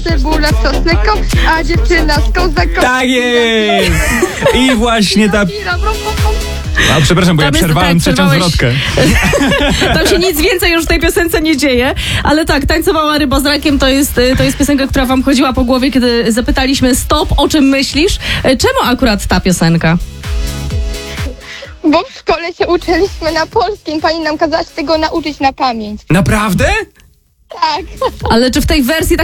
cebula z czosnką, a dziewczyna z kozaką. Tak jest! I właśnie ta... A, przepraszam, bo ja przerwałem trzecią zwrotkę. Tam się nic więcej już w tej piosence nie dzieje, ale tak, Tańcowała ryba z rakiem to jest piosenka, która wam chodziła po głowie, kiedy zapytaliśmy stop, o czym myślisz? Czemu akurat ta piosenka? Bo w szkole się uczyliśmy na polskim, pani nam kazała się tego nauczyć na pamięć. Naprawdę? Tak. Ale czy w tej wersji